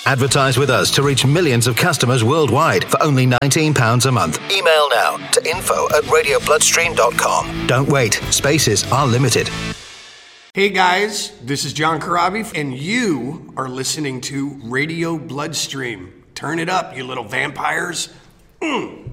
Advertise with us to reach millions of customers worldwide for only £19 a month. Email now to info@radiobloodstream.com. Don't wait. Spaces are limited. Hey guys, this is John Corabi, and you are listening to Radio Bloodstream. Turn it up, you little vampires.